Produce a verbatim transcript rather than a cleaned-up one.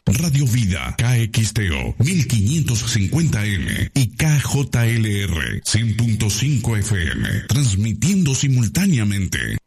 Radio Vida K X T O mil quinientos cincuenta M y K J L R cien punto cinco F M, transmitiendo simultáneamente